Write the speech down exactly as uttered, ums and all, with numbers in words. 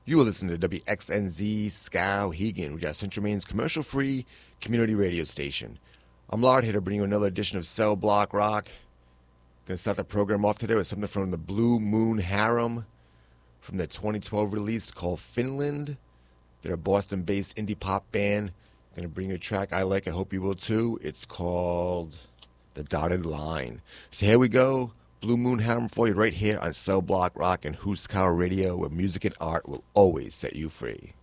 You are listening to W X N Z Skowhegan. We got Central Maine's commercial-free community radio station. I'm Lard here to bring you another edition of Cell Block Rock. Going to start the program off today with something from the Blue Moon Harem from their twenty twelve release called Finland. They're a Boston-based indie pop band. Going to bring you a track I like. I hope you will too. It's called The Dotted Line. So here we go. Blue Moon Harem for you right here on Cell Block Rock and Huskar Radio, where music and art will always set you free.